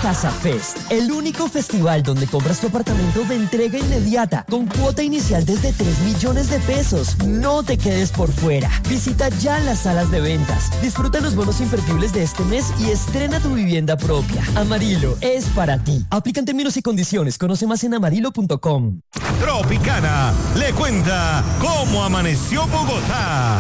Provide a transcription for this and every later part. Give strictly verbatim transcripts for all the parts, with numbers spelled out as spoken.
Casa Fest, el único festival donde compras tu apartamento de entrega inmediata, con cuota inicial desde tres millones de pesos. No te quedes por fuera. Visita ya las salas de ventas. Disfruta los bonos imperdibles de este mes y estrena tu vivienda propia. Amarillo es para ti. Aplican términos y condiciones. Conoce más en amarillo punto com. Tropicana le cuenta cómo amaneció Bogotá.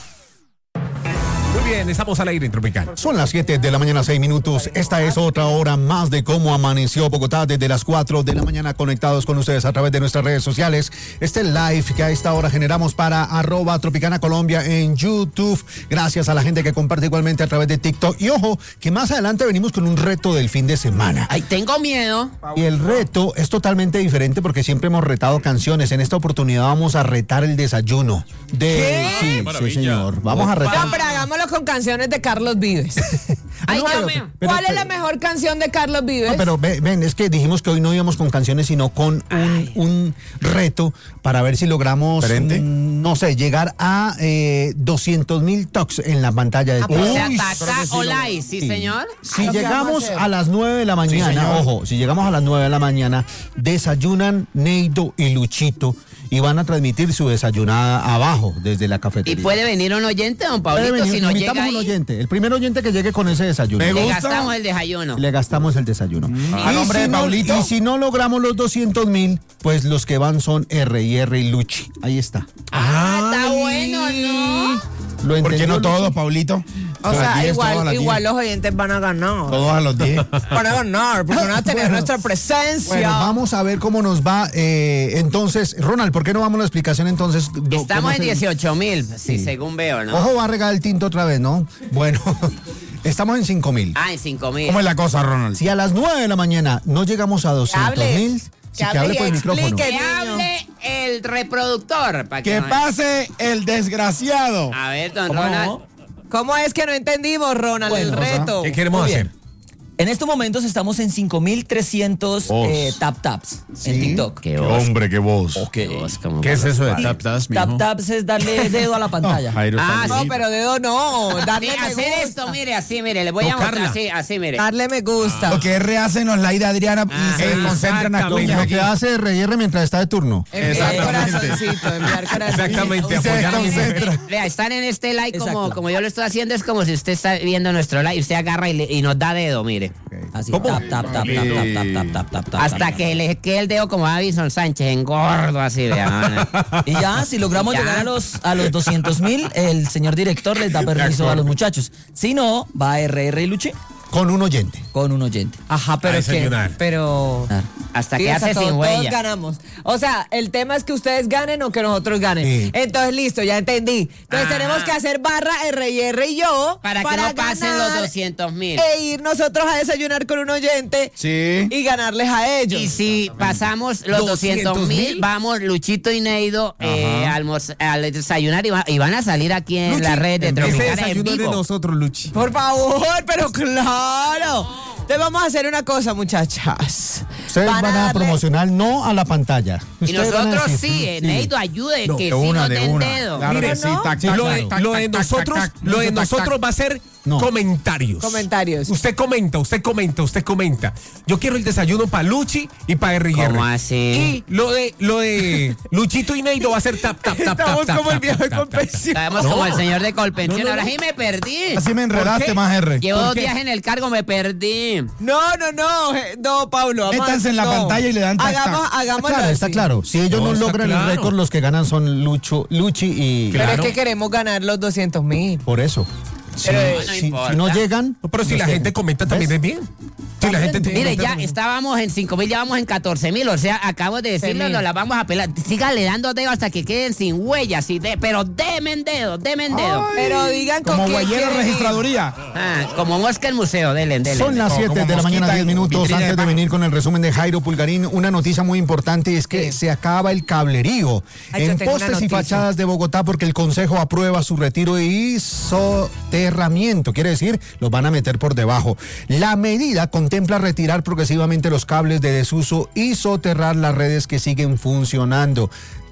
Muy bien, estamos al aire en Tropicana. Son las siete de la mañana, seis minutos. Esta es otra hora más de cómo amaneció Bogotá desde las cuatro de la mañana, conectados con ustedes a través de nuestras redes sociales. Este live que a esta hora generamos para arroba Tropicana Colombia en YouTube. Gracias a la gente que comparte igualmente a través de TikTok. Y ojo, que más adelante venimos con un reto del fin de semana. Ay, tengo miedo. Y el reto es totalmente diferente porque siempre hemos retado canciones. En esta oportunidad vamos a retar el desayuno. De... ¿Qué? Sí, sí, señor. Vamos a retar. No, pero hagámoslo con canciones de Carlos Vives. Ay, No, Dios pero- mío. pero- ¿Cuál es pero- la mejor canción de Carlos Vives? No, pero ve- ven, es que dijimos que hoy no íbamos con canciones, sino con un, un reto para ver si logramos, ¿Diferente? mm, no sé, llegar a eh, doscientos mil tocs en la pantalla de Ah, pues se Uy, ataca Olay, sí, señor. Si ¿Lo que llegamos vamos a hacer? a las nueve de la mañana, señor. ojo, si llegamos a las nueve de la mañana, desayunan Neido y Luchito y van a transmitir su desayunada abajo, desde la Y cafetería. puede venir un oyente, don Puede Pablito, venir, si no invitamos llega un ahí, oyente, el primer oyente que llegue con ese desayuno. Me le gusta. gastamos el desayuno. Le gastamos el desayuno. A Y nombre si de no- Paulito. Y si no logramos los doscientos mil, pues los que van son R y R y Luchi. Ahí está. Ah, está bueno, ¿no? ¿Lo ¿Por qué entendió, no todos, Luchi? Paulito? o A las sea, diez, todos a igual, las igual diez. los oyentes van a ganar. Todos a los diez. Van a ganar, porque van a tener Bueno. nuestra presencia. Bueno, vamos a ver cómo nos va. eh, entonces, Ronald, ¿por qué no vamos a la explicación entonces? Do- cómo Estamos en se- dieciocho mil, sí, Sí. según veo, ¿no? Ojo, va a regalar el tinto otra vez, ¿no? Bueno, estamos en cinco mil. Ah, en cinco mil. ¿Cómo es la cosa, Ronald? Si a las nueve de la mañana no llegamos a doscientos mil, sí, que que hable hable por y el micrófono. explique. Que niño. hable el reproductor. para Que no- pase el desgraciado. A ver, don ¿Cómo Ronald. no? ¿Cómo es que no entendimos, Ronald, el Bueno, reto? ¿Qué queremos Muy hacer? bien. En estos momentos estamos en cinco mil trescientos Oh. eh, tap taps en TikTok. Qué voz, Hombre, qué voz. Ok. qué voz, como ¿Qué es para- eso de Sí, tap taps, Tap mijo? taps es darle dedo a la pantalla. Jairo Ah, está No, bien. pero dedo no. Darle Sí, me hacer gusta. esto, mire, así, mire, le voy a Tocarla. mostrar así, así, mire. Darle me gusta. Lo que R hace nos la de Adriana Ah, y se sí, concentran a exactamente. Lo aquí. que hace R y R mientras está de turno. Enviar Exactamente. corazoncito, enviar corazoncito. Exactamente, Y se apoyar a mi desconcentra. mujer. Vea, están en este like como, Exacto. como yo lo estoy haciendo, es como si usted está viendo nuestro like, usted agarra y, le- y nos da dedo, mire. Así, ¿Cómo? tap, tap, tap, tap, tap, tap, tap, tap, tap, tap, Hasta tap. que le quede el dedo como Davison Sánchez, engordo así, vea. Y ya, si logramos Ya. llegar a los, a los doscientos mil, el señor director les da permiso a los muchachos. Si no, va R R y Luchi Con un oyente. con un oyente. Ajá, pero A es que, desayunar. pero... Claro. Hasta Sí, que hace exacto, sin todos huella. ganamos. O sea, el tema es que ustedes ganen o que nosotros ganen. Sí. Entonces, listo, ya entendí. Entonces, Ajá. tenemos que hacer barra R y R y yo Para que no pasen ganar los doscientos mil. e ir nosotros a desayunar con un oyente Sí. y ganarles a ellos. Y si pasamos los doscientos mil, vamos Luchito y Neido eh, a almorz- a desayunar y, va- y van a salir aquí en la red de Ese Tropicana en desayuno es de vivo. nosotros, Luchi. Por favor, pero claro. Entonces vamos a hacer una cosa, muchachas. Ustedes van, a, darle- promocionar no a la pantalla. Y Ustedes van a nosotros decir, sí, eh, Neido, ayude, No, que de sí una, nos de den una. dedo. Claro Mire, que sí, tac, tac, lo de, tac, lo de tac, tac, nosotros, tac, tac, lo de tac, tac, nosotros va a ser No. comentarios. Comentarios. Usted comenta, usted comenta, usted comenta. Yo quiero el desayuno para Luchi y para R y R. ¿Cómo así? Y lo de, lo de Luchito y Neido va a ser tap, tap, tap, Estamos tap, tap, como el tap, viejo de tap, tap, Colpensión. Estamos No. como el señor de Colpensión. No, no, Ahora no. sí me perdí. Así me enredaste qué? más, R. Llevo ¿Por dos qué? días en el cargo, me perdí. No, no, no, eh, no, Pablo. vamos a- Métanse en la no. pantalla y le dan tac, Hagamos, tac. hagámoslo Claro, está así. claro. Si ellos No, no, está logran claro. el récord, los que ganan son Lucho, Luchi y... Pero Claro. es que queremos ganar los doscientos mil. Por eso. Si, Pero no si- importa. si no llegan... Pero si los la que- gente comenta también ¿ves? es bien. Si la gente Mire, comenta ya también. estábamos en cinco mil, ya vamos en catorce mil. O sea, acabo de decirlo, mil. nos la vamos a pelar. Síganle dando dedo hasta que queden sin huellas. Sí, de- pero demen dedo, demen dedo. Pero digan con Como quién Guayero quieren ir. Registraduría. Ah, como mosca el museo, delen, delen. Son las Como- siete como de la mañana, mosquita diez en minutos vitrina de antes de pan. venir con el resumen de Jairo Pulgarín. Una noticia muy importante es que se acaba el cablerío Ay, yo en tengo una postes y noticia. fachadas de Bogotá porque el Consejo aprueba su retiro y soterramiento. Quiere decir, los van a meter por debajo. La medida contempla retirar progresivamente los cables de desuso y soterrar las redes que siguen funcionando.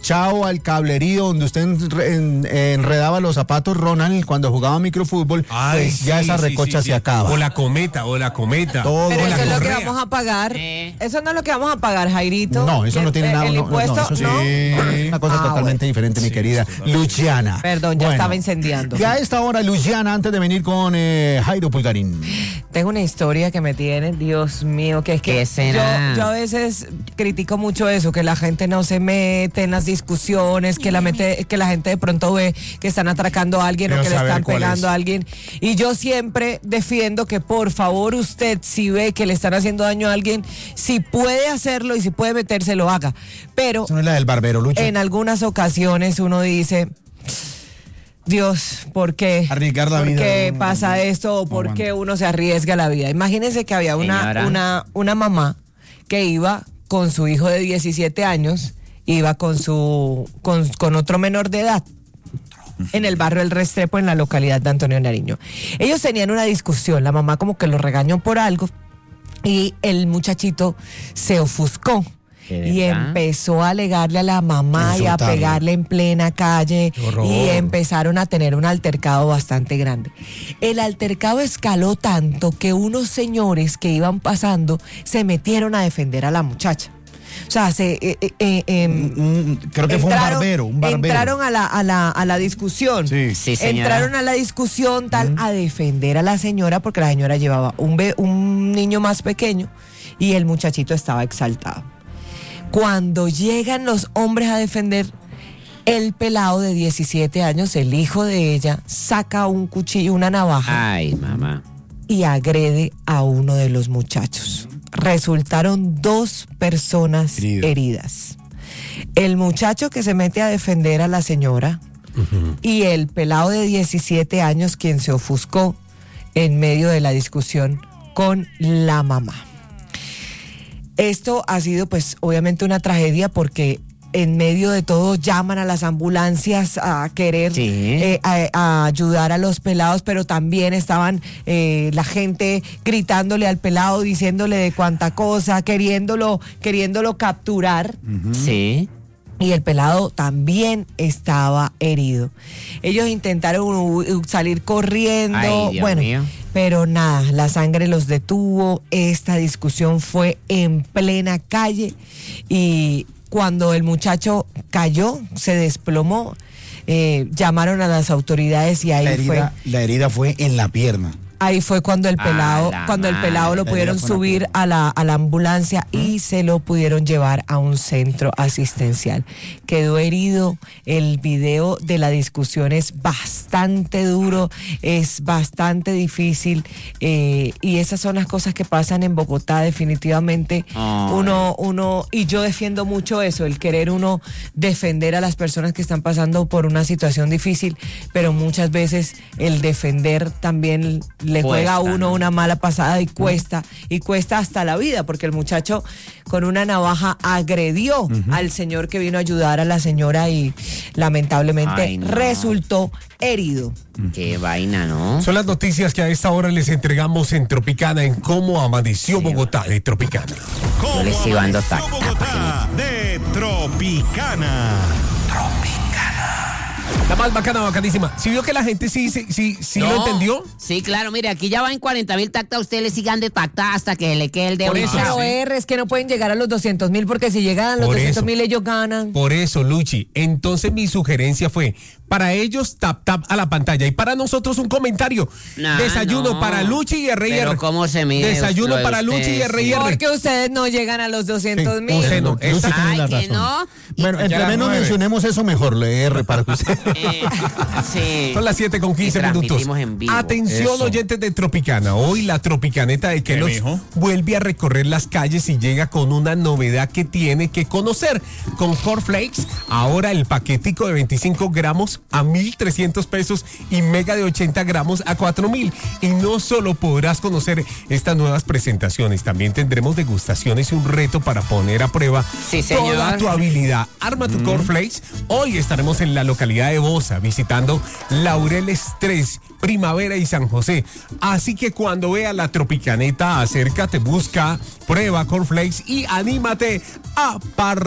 chao al cablerío donde usted enre- en- enredaba los zapatos Ronald cuando jugaba microfútbol, Ay, pues ya sí, esa sí, recocha sí, sí. se acaba. O la cometa, o la cometa. Todo. Pero o eso la es lo que correa. vamos a pagar. Eh. Eso no es lo que vamos a pagar, Jairito. No, eso no tiene El- nada. El no, no, impuesto, eso sí, ¿no? una cosa Ah, totalmente diferente, mi querida Luciana. Perdón, ya estaba incendiando. Ya a esta hora, Luciana, antes de venir con eh, Jairo Pulgarín. Tengo una historia que me tiene, Dios mío, que es que ¿Qué será? Yo, yo a veces critico mucho eso, que la gente no se mete en las discusiones, que la, mete, que la gente de pronto ve que están atracando a alguien Quiero o que le saber están cuál pegando es. a alguien. Y yo siempre defiendo que por favor usted, si ve que le están haciendo daño a alguien, si puede hacerlo y si puede meterse, lo haga. Pero Eso no es la del barbero, Lucho. en algunas ocasiones uno dice, Dios, ¿por qué? Arriesgar la ¿Por vida qué de uno, pasa no, esto? ¿O no por qué aguanta. uno se arriesga la vida? Imagínense que había una, Señora. una, una mamá que iba con su hijo de diecisiete años, iba con su con, con otro menor de edad en el barrio El Restrepo, en la localidad de Antonio Nariño. Ellos tenían una discusión, la mamá como que lo regañó por algo y el muchachito se ofuscó. ¿De Y verdad? empezó a alegarle a la mamá y a Insultarle. pegarle en plena calle horror! y empezaron a tener un altercado bastante grande. El altercado escaló tanto que unos señores que iban pasando se metieron a defender a la muchacha. O sea, se, eh, eh, eh, em, Mm, creo que fue un barbero, un barbero. entraron a la, a la, a la discusión. Sí. Sí, señora. Entraron a la discusión tal a defender a la señora porque la señora llevaba un, be- un niño más pequeño y el muchachito estaba exaltado. Cuando llegan los hombres a defender, el pelado de diecisiete años, el hijo de ella, saca un cuchillo, una navaja Ay, mamá. y agrede a uno de los muchachos. Resultaron dos personas Herido. heridas. El muchacho que se mete a defender a la señora y el pelado de diecisiete años quien se ofuscó en medio de la discusión con la mamá. Esto ha sido pues obviamente una tragedia porque en medio de todo llaman a las ambulancias a querer Sí. eh, a, a ayudar a los pelados, pero también estaban eh, la gente gritándole al pelado, diciéndole de cuánta cosa, queriéndolo, queriéndolo capturar. Sí. Y el pelado también estaba herido. Ellos intentaron hu- salir corriendo, Ay, Dios bueno, mío. pero nada, la sangre los detuvo. Esta discusión fue en plena calle y cuando el muchacho cayó, se desplomó, eh, llamaron a las autoridades y ahí La fue. herida, la herida fue en la pierna. Ahí fue cuando el A pelado, la cuando el madre. pelado lo La pudieron herida fue una subir a la, a la ambulancia y se lo pudieron llevar a un centro asistencial. Quedó herido. El video de la discusión es bastante duro, es bastante difícil eh, y esas son las cosas que pasan en Bogotá definitivamente. Ay. Uno, uno, y yo defiendo mucho eso, el querer uno defender a las personas que están pasando por una situación difícil, pero muchas veces el defender también le juega a Cuesta, uno ¿no? una mala pasada y cuesta, y cuesta hasta la vida, porque el muchacho con una navaja agredió al señor que vino a ayudar a la señora y lamentablemente Ay, no. resultó herido. Qué vaina, ¿no? Son las noticias que a esta hora les entregamos en Tropicana, en cómo amaneció Bogotá de Tropicana. ¿Cómo les sigo dando amaneció tac, tac, Bogotá de Tropicana? La más bacana, bacanísima. ¿Sí vio que la gente sí, sí, sí, sí lo No. entendió? Sí, claro, mire, aquí ya van cuarenta mil tactas, usted le sigan de tacta hasta que le quede el dedo Por eso, hinchado. Pero sí. R, es que no pueden llegar a los doscientos mil porque si llegan a los Por doscientos eso. mil ellos ganan. Por eso, Luchi. Entonces mi sugerencia fue, para ellos, tap tap a la pantalla. Y para nosotros un comentario. Nah, Desayuno no. para Luchi y R y R. Pero ¿cómo se mide Desayuno lo de para Luchi y ustedes? R y R. Porque ustedes no llegan a los doscientos mil. usted no. Luchi Esa- tiene la Ay, que razón. no. Bueno, entre Ya menos nueve. mencionemos eso, mejor, le R para que usted. Eh, sí. Son las siete con quince Y minutos. transmitimos en vivo. Atención, Eso. oyentes de Tropicana. Hoy la Tropicaneta de Kelos mijo? vuelve a recorrer las calles y llega con una novedad que tiene que conocer. Con Cornflakes, ahora el paquetico de veinticinco gramos a mil trescientos pesos y mega de ochenta gramos a cuatro mil. Y no solo podrás conocer estas nuevas presentaciones, también tendremos degustaciones y un reto para poner a prueba sí, toda tu habilidad. Arma tu mm. cornflakes. Hoy estaremos en la localidad de Bosa visitando Laureles tres, Primavera y San José. Así que cuando veas la Tropicaneta, acércate, busca, prueba cornflakes y anímate a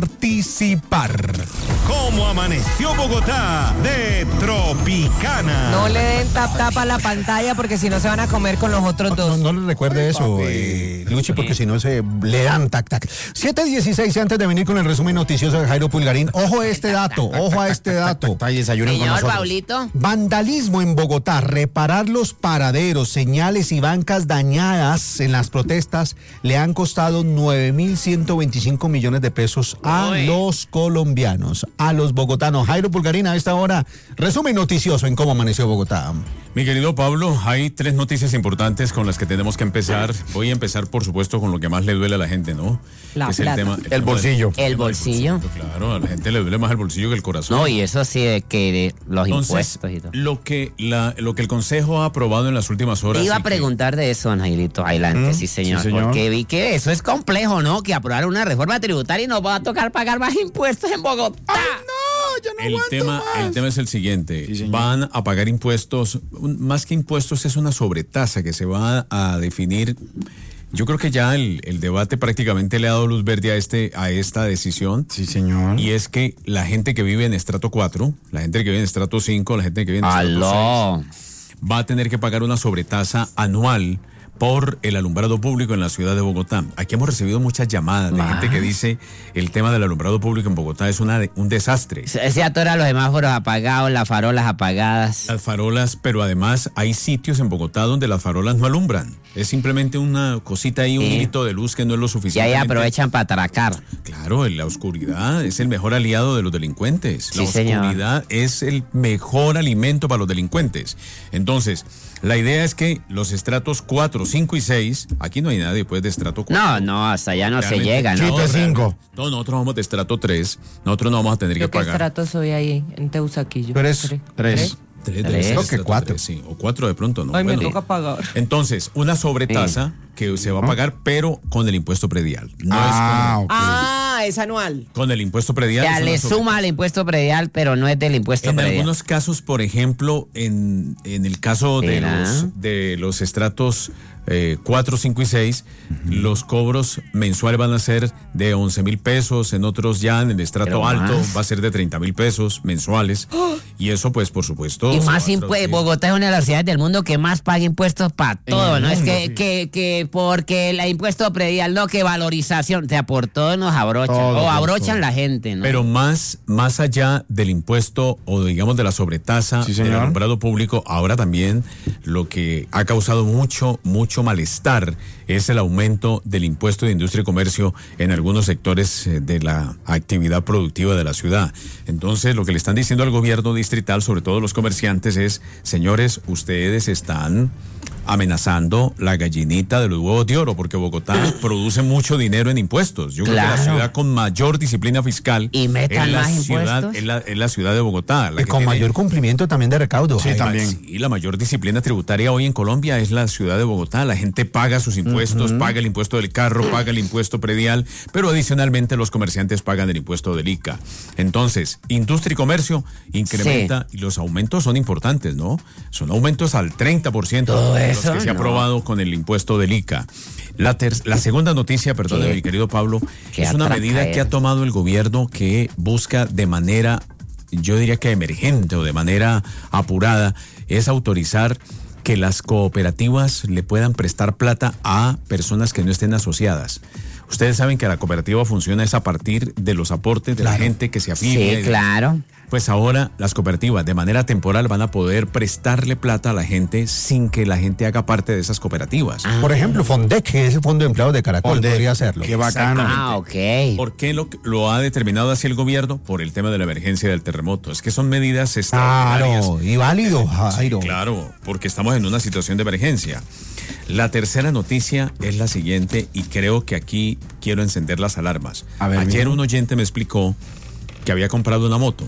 participar. ¿Cómo amaneció Bogotá de Tropicana? No le den tap tap a la pantalla porque si no se van a comer con los otros dos. No, no le recuerde eso, eh, Luchi, porque si no se le dan tac tac. siete dieciséis, antes de venir con el resumen noticioso de Jairo Pulgarín, ojo a este dato, ojo a este dato. Señor Paulito. Vandalismo en Bogotá, reparar los paraderos, señales y bancas dañadas en las protestas le han costado nueve mil ciento veinticinco millones de pesos a Uy. los colombianos, a los bogotanos. Jairo Pulgarín, a esta hora, resumen noticioso en cómo amaneció Bogotá. Mi querido Pablo, hay tres noticias importantes con las que tenemos que empezar. Voy a empezar, por supuesto, con lo que más le duele a la gente, ¿no? La es plata. el tema, el, el tema bolsillo. De, el bolsillo. El bolsillo. Claro, a la gente le duele más el bolsillo que el corazón. No, y eso sí, de que de los Entonces, impuestos y todo. Lo que, la, lo que el Consejo ha aprobado en las últimas horas. Te iba a preguntar que... de eso, Nailito, adelante, ¿Mm? sí, señor, sí, señor. Porque vi que eso es complejo, ¿no? Que aprobar una reforma tributaria y nos va a tocar pagar más impuestos en Bogotá. ¡Ay, no! Ya no el aguanto tema, más. el tema es el siguiente. Sí, van a pagar impuestos, un, más que impuestos es una sobretasa que se va a definir. Yo creo que ya el, el debate prácticamente le ha dado luz verde a este a esta decisión. Sí, señor. Y es que la gente que vive en estrato cuatro, la gente que vive en estrato cinco, la gente que vive en estrato ¡Aló! seis, va a tener que pagar una sobretasa anual por el alumbrado público en la ciudad de Bogotá. Aquí hemos recibido muchas llamadas de Ah. gente que dice el tema del alumbrado público en Bogotá es una, un desastre. Se, se atoran los semáforos apagados, las farolas apagadas. Las farolas, pero además hay sitios en Bogotá donde las farolas no alumbran. Es simplemente una cosita ahí, un Sí. hilito de luz que no es lo Y suficiente. ahí aprovechan para atracar. Claro, en la oscuridad es el mejor aliado de los delincuentes. La Sí, señor. oscuridad es el mejor alimento para los delincuentes. Entonces, la idea es que los estratos cuatro, cinco y seis, aquí no hay nadie pues de estrato cuatro. No, no, hasta allá no se Realmente, llega, ¿no? Chito, cinco. No, nosotros vamos de estrato tres, nosotros no vamos a tener Yo que qué pagar. estrato soy ahí, en Teusaquillo. Pero es Tres. Tres. Tres, Tres. debe ser Creo que estrato cuatro. tres, sí, o cuatro de pronto, ¿no? Ay, me Bueno, toca pagar. entonces, una sobretasa que se va a pagar, pero con el impuesto predial. No Ah, es ok. Ah, es anual. con, con el impuesto predial. O sea, es una le sobretasa. suma al impuesto predial, pero no es del impuesto En predial. algunos casos, por ejemplo, en, en el caso de ¿Será? los, de los estratos eh, cuatro, cinco y seis, los cobros mensuales van a ser de once mil pesos, en otros ya en el estrato Pero alto más. va a ser de treinta mil pesos mensuales. Y eso, pues, por supuesto. Y se más va a impuestos. traducir. Bogotá es una de las ciudades del mundo que más paga impuestos para todo, el ¿no? Es mundo, que, sí. que, que porque el impuesto predial, no, que valorización. O sea, por todo nos abrochan. Todo, o por abrochan todo. la gente, ¿no? Pero más, más allá del impuesto o digamos de la sobretasa Sí, del señor. alumbrado público, ahora también lo que ha causado mucho, mucho malestar es el aumento del impuesto de industria y comercio en algunos sectores eh, de la actividad productiva de la ciudad. Entonces, lo que le están diciendo al gobierno distrital, sobre todo los comerciantes, es, señores, ustedes están amenazando la gallinita de los huevos de oro, porque Bogotá produce mucho dinero en impuestos. Yo creo que Claro. la ciudad con mayor disciplina fiscal Y metan es la más ciudad, impuestos. es la, es la ciudad de Bogotá. La Y que con tiene- mayor cumplimiento también de recaudo. Sí, Jairo. también. Y la mayor disciplina tributaria hoy en Colombia es la ciudad de Bogotá. La gente paga sus impuestos, paga el impuesto del carro, paga el impuesto predial, pero adicionalmente los comerciantes pagan el impuesto del I C A. Entonces, industria y comercio incrementa y los aumentos son importantes, ¿no? Son aumentos al treinta por ciento Todo de los eso, que se ha no. aprobado con el impuesto del I C A. La, ter- la segunda noticia, perdón, ¿Qué? mi querido Pablo, Qué es una atracaera. medida que ha tomado el gobierno que busca de manera, yo diría que emergente o de manera apurada, es autorizar que las cooperativas le puedan prestar plata a personas que no estén asociadas. Ustedes saben que la cooperativa funciona es a partir de los aportes de la gente que se afilia. Sí, claro. Pues ahora las cooperativas de manera temporal van a poder prestarle plata a la gente sin que la gente haga parte de esas cooperativas. Por ejemplo, Fondec, que es el Fondo de Empleados de Caracol, Fondec. podría hacerlo. Qué bacano. Ah, ok. ¿Por qué lo, lo ha determinado así el gobierno? Por el tema de la emergencia del terremoto. Es que son medidas extraordinarias. Claro, y válido, Jairo. Claro, porque estamos en una situación de emergencia. La tercera noticia es la siguiente y creo que aquí quiero encender las alarmas. A ver, Ayer mijo. un oyente me explicó que había comprado una moto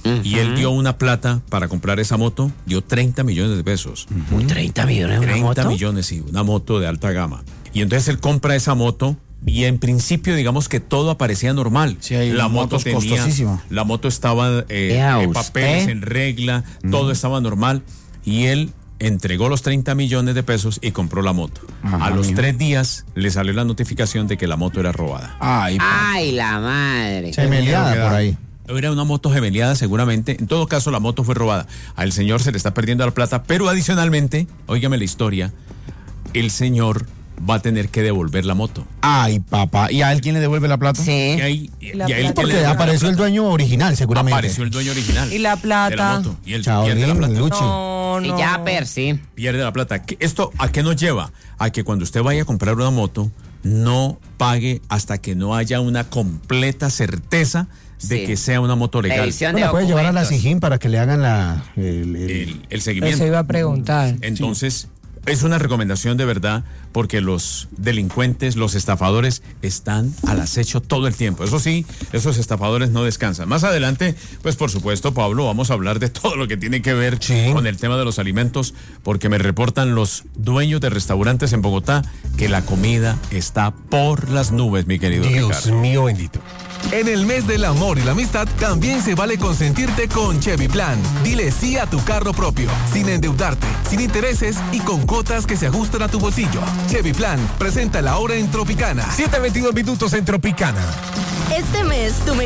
Uh-huh. Y él dio una plata para comprar esa moto, dio treinta millones de pesos. Uh-huh. treinta millones de una treinta moto. millones, sí, una moto de alta gama. Y entonces él compra esa moto y en principio digamos que todo aparecía normal. Sí, hay la moto motos tenía, costosísimas. la moto estaba eh, Vea en usted. papeles en regla, mm. todo estaba normal y él entregó los treinta millones de pesos y compró la moto. Ajá, a los mijo. tres días le salió la notificación de que la moto era robada. Ay, Ay, la madre. Gemeliada por ahí. Era una moto gemeliada seguramente. En todo caso, la moto fue robada. Al señor se le está perdiendo la plata, pero adicionalmente, óigame la historia, el señor va a tener que devolver la moto. Ay, papá. ¿Y a él quién le devuelve la plata? Sí. Y ahí, La y ahí plata. que Porque le- apareció el dueño original, seguramente. Apareció el dueño original. ¿Y la plata? de la moto. Y él Chao, pierde la bien, plata. Luchi. No, Y no. ya, per, sí. Pierde la plata. ¿Qué- ¿Esto a qué nos lleva? A que cuando usted vaya a comprar una moto, no pague hasta que no haya una completa certeza de Sí. que sea una moto legal. Revisión No, de la puede llevar a la documentos. SIJIN para que le hagan la, el, el- El, el seguimiento. Eso iba a preguntar. Entonces, es una recomendación de verdad porque los delincuentes, los estafadores están al acecho todo el tiempo. Eso sí, esos estafadores no descansan. Más adelante, pues por supuesto, Pablo, vamos a hablar de todo lo que tiene que ver Sí. con el tema de los alimentos porque me reportan los dueños de restaurantes en Bogotá que la comida está por las nubes, mi querido Dios Ricardo. mío bendito. En el mes del amor y la amistad también se vale consentirte con Chevy Plan. Dile sí a tu carro propio, sin endeudarte, sin intereses y con cuotas que se ajustan a tu bolsillo. Chevy Plan presenta la hora en Tropicana. siete veintidós minutos en Tropicana. Este mes, tu